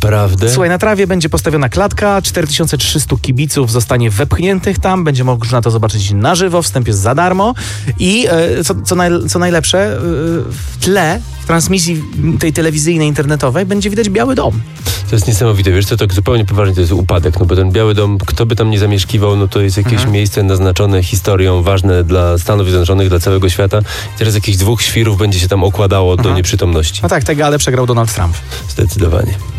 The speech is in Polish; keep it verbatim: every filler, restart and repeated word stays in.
Naprawdę? Słuchaj, na trawie będzie postawiona klatka, cztery tysiące trzysta kibiców zostanie wepchniętych tam, będzie można to zobaczyć na żywo, wstęp jest za darmo i e, co, co, naj, co najlepsze, e, w tle, w transmisji tej telewizyjnej, internetowej będzie widać Biały Dom. To jest niesamowite, wiesz co, to zupełnie poważnie to jest upadek, no bo ten Biały Dom, kto by tam nie zamieszkiwał, no to jest jakieś mhm. miejsce naznaczone historią, ważne dla Stanów Zjednoczonych, dla całego świata. I teraz jakichś dwóch świrów będzie się tam okładało mhm. do nieprzytomności. No tak, tę galę przegrał Donald Trump. Zdecydowanie.